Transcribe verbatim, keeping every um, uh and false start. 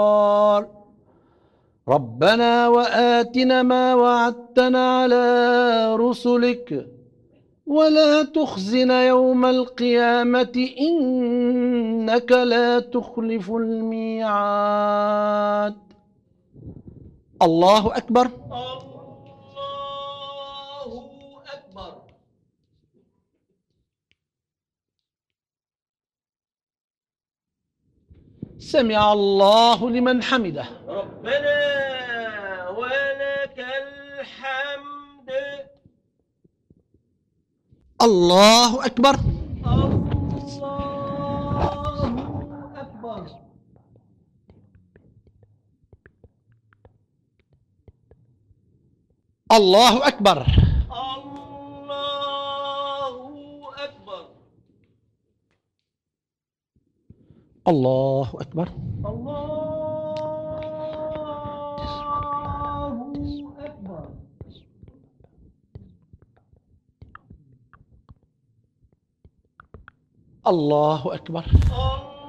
ربنا وآتنا ما وعدتنا على رسلك ولا تخزنا يوم القيامة إنك لا تخلف الميعاد. الله أكبر. الله أكبر. سمع الله لمن حمده. ربنا ولك الحمد. الله أكبر. الله أكبر. الله أكبر. الله الله أكبر. أكبر. الله أكبر. الله أكبر.